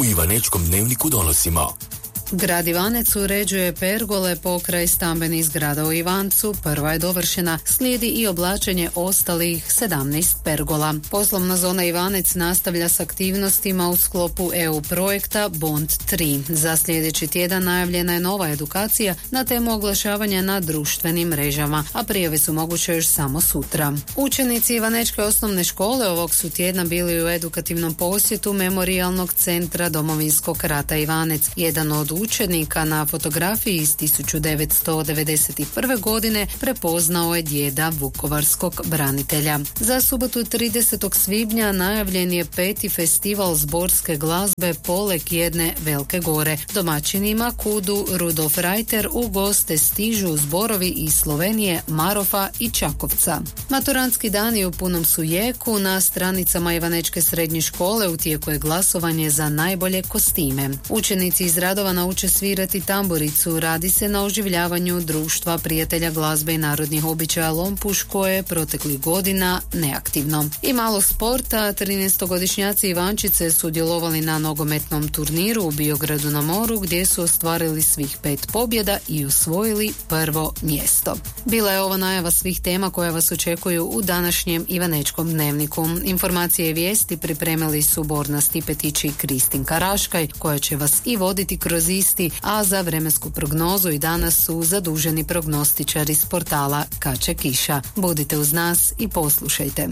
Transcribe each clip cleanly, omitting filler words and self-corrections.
U Ivanečkom dnevniku donosimo: Grad Ivanec uređuje pergole pokraj stambenih zgrada u Ivancu. Prva je dovršena, slijedi i oblačenje ostalih 17 pergola. Poslovna zona Ivanec nastavlja s aktivnostima u sklopu EU projekta Bond 3. Za sljedeći tjedan najavljena je nova edukacija na temu oglašavanja na društvenim mrežama, a prijave su moguće još samo sutra. Učenici Ivanečke osnovne škole ovog su tjedna bili u edukativnom posjetu Memorijalnog centra Domovinskog rata Ivanec. Jedan od učenika na fotografiji iz 1991. godine prepoznao je djeda vukovarskog branitelja. Za subotu 30. svibnja najavljen je 5. festival zborske glazbe Polek jedne Velike Gore. Domaćinima kudu Rudolf Reiter u goste stižu zborovi iz Slovenije, Marofa i Čakovca. Maturantski dani u punom su jeku. Na stranicama Ivanečke srednje škole u tijeku je glasovanje za najbolje kostime. Učenici iz radova nauče svirati tamburicu. Radi se na oživljavanju društva prijatelja glazbe i narodnih običaja Lompuš, koje je proteklih godina neaktivno. I malo sporta. 13-godišnjaci Ivančice sudjelovali na nogometnom turniru u Biogradu na moru, gdje su ostvarili svih 5 pobjeda i osvojili prvo mjesto. Bila je ovo najava svih tema koje vas očekuju u današnjem Ivanečkom dnevniku. Informacije i vijesti pripremili su Borna Stipetić i Kristin Karaškaj, koja će vas i voditi kroz isti, a za vremensku prognozu i danas su zaduženi prognostičari s portala Kače Kiša. Budite uz nas i poslušajte.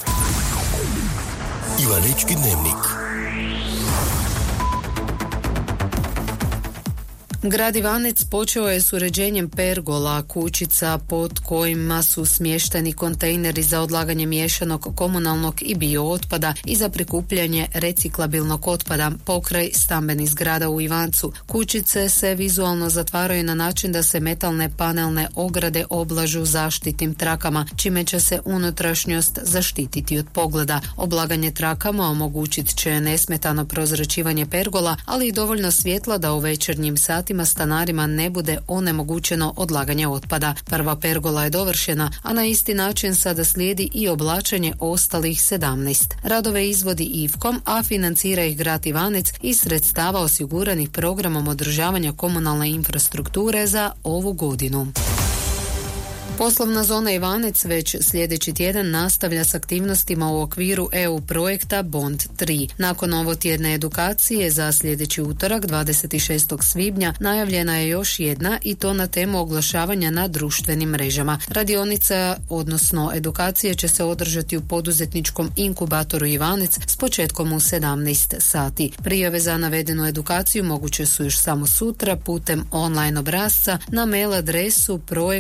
Ivanečki dnevnik. Grad Ivanec počeo je s uređenjem pergola, kućica pod kojima su smješteni kontejneri za odlaganje miješanog komunalnog i biootpada i za prikupljanje reciklabilnog otpada pokraj stambenih zgrada u Ivancu. Kućice se vizualno zatvaraju na način da se metalne panelne ograde oblažu zaštitnim trakama, čime će se unutrašnjost zaštititi od pogleda. Oblaganje trakama omogućit će nesmetano prozračivanje pergola, ali i dovoljno svjetla da u večernjim satima stanarima ne bude onemogućeno odlaganje otpada. Prva pergola je dovršena, a na isti način sada slijedi i oblačenje ostalih 17. Radove izvodi IFKOM, a financira ih grad Ivanec iz sredstava osiguranih programom održavanja komunalne infrastrukture za ovu godinu. Poslovna zona Ivanec već sljedeći tjedan nastavlja s aktivnostima u okviru EU projekta Bond 3. Nakon ovotjedne edukacije za sljedeći utorak 26. svibnja najavljena je još jedna, i to na temu oglašavanja na društvenim mrežama. Radionica, odnosno edukacije, će se održati u poduzetničkom inkubatoru Ivanec s početkom u 17 sati. Prijave za navedenu edukaciju moguće su još samo sutra putem online obrasca na mail adresu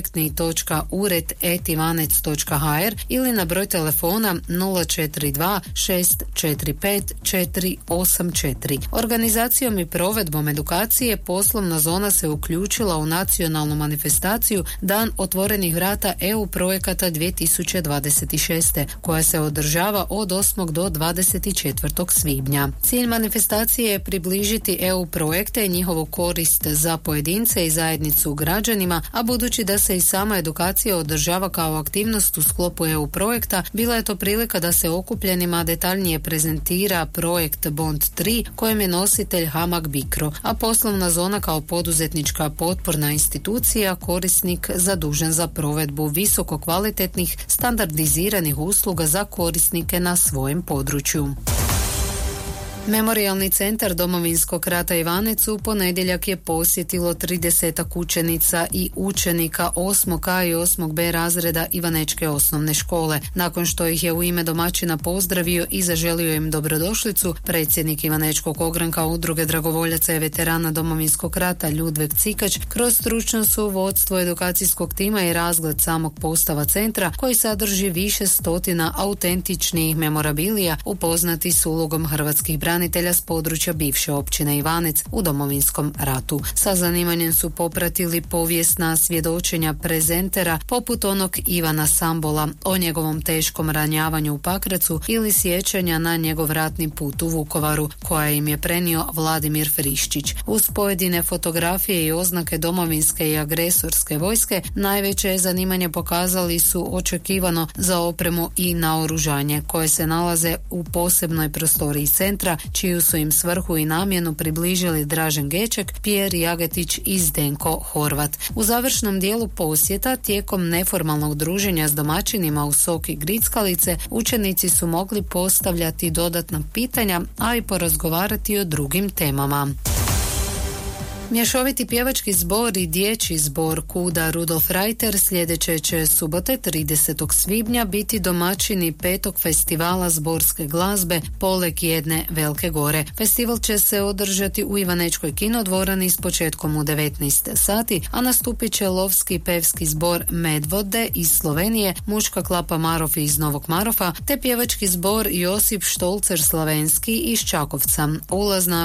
projektni.ured@ivanec.hr ili na broj telefona 042 645 484. Organizacijom i provedbom edukacije poslovna zona se uključila u nacionalnu manifestaciju Dan otvorenih vrata EU projekata 2026. koja se održava od 8. do 24. svibnja. Cilj manifestacije je približiti EU projekte i njihovu korist za pojedince i zajednicu građanima, a budući da se i sama edukacija održava kao aktivnost u sklopu EU projekta, bila je to prilika da se okupljenima detaljnije prezentira projekt Bond 3 kojem je nositelj HAMAG Bicro, a poslovna zona kao poduzetnička potporna institucija korisnik zadužen za provedbu visoko kvalitetnih standardiziranih usluga za korisnike na svojem području. Memorijalni centar Domovinskog rata Ivanec u ponedjeljak je posjetilo 30 učenica i učenika 8A i 8B razreda Ivanečke osnovne škole. Nakon što ih je u ime domaćina pozdravio i zaželio im dobrodošlicu, predsjednik Ivanečkog ogranka Udruge dragovoljaca i veterana Domovinskog rata Ljudveg Cikač kroz stručno su vodstvo edukacijskog tima i razgled samog postava centra, koji sadrži više stotina autentičnih memorabilija, upoznati s ulogom hrvatskih branitelja s područja bivše općine Ivanec u Domovinskom ratu. Sa zanimanjem su popratili povijesna svjedočenja prezentera poput onog Ivana Sambola o njegovom teškom ranjavanju u Pakracu ili sjećanja na njegov ratni put u Vukovaru koja im je prenio Vladimir Friščić. Uz pojedine fotografije i oznake domovinske i agresorske vojske, najveće zanimanje pokazali su očekivano za opremu i naoružanje koje se nalaze u posebnoj prostoriji centra čiju su im svrhu i namjenu približili Dražen Geček, Pjer Jagetić i Zdenko Horvat. U završnom dijelu posjeta, tijekom neformalnog druženja s domaćinima u Soki Grickalice, učenici su mogli postavljati dodatna pitanja, a i porazgovarati o drugim temama. Mješoviti pjevački zbor i dječji zbor Kuda Rudolf Reiter sljedeće će subote 30. svibnja biti domaćini 5. festivala zborske glazbe Poleg jedne Velike Gore. Festival će se održati u Ivanečkoj kinodvorani s početkom u 19 sati, a nastupit će lovski pevski zbor Medvode iz Slovenije, muška klapa Marof iz Novog Marofa, te pjevački zbor Josip Štolcer Slavenski iz Čakovca. Ulazna